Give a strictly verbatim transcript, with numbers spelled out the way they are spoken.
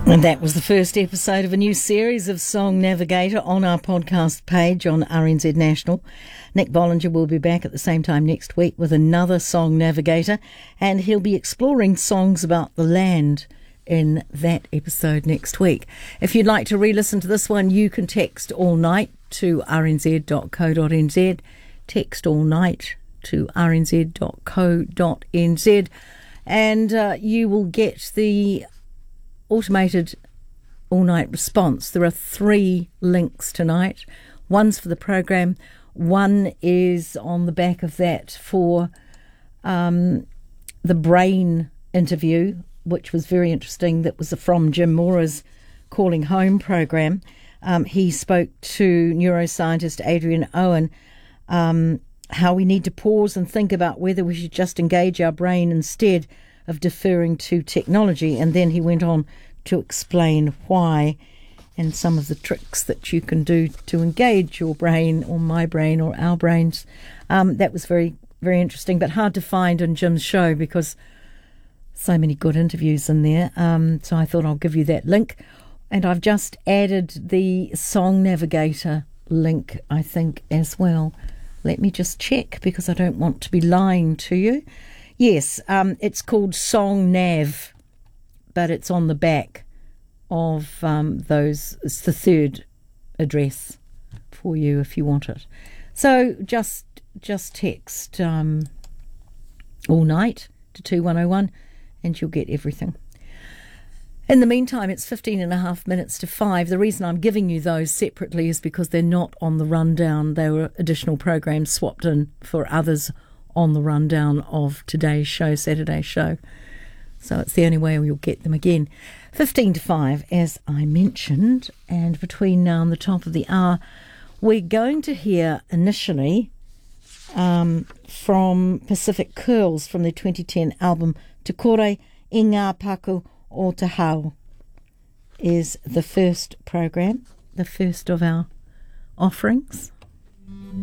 And that was the first episode of a new series of Song Navigator on our podcast page on R N Z National. Nick Bollinger will be back at the same time next week with another Song Navigator, and he'll be exploring songs about the land in that episode next week. If you'd like to re-listen to this one, you can text all night to r n z dot co dot n z. Text all night to r n z dot co dot n z, and uh, you will get the automated all-night response. There are three links tonight. One's for the program. One is on the back of that for um, the brain interview, which was very interesting. That was from Jim Mora's Calling Home program. Um, he spoke to neuroscientist Adrian Owen um, how we need to pause and think about whether we should just engage our brain instead of deferring to technology, and then he went on to explain why and some of the tricks that you can do to engage your brain or my brain or our brains. Um, that was very, very interesting, but hard to find on Jim's show because so many good interviews in there. Um, so I thought I'll give you that link. And I've just added the Song Navigator link, I think, as well. Let me just check because I don't want to be lying to you. Yes, um, it's called Song Nav, but it's on the back of um, those. It's the third address for you if you want it. So just just text um, all night to two one oh one and you'll get everything. In the meantime, it's fifteen and a half minutes to five. The reason I'm giving you those separately is because they're not on the rundown. They were additional programs swapped in for others on the rundown of today's show, Saturday's show. So it's the only way you'll get them again. fifteen to five, as I mentioned, and between now and the top of the hour, we're going to hear initially um, from Pacific Curls from their twenty ten album Te Kore I Ngā Paku o Te Hau is the first program, the first of our offerings.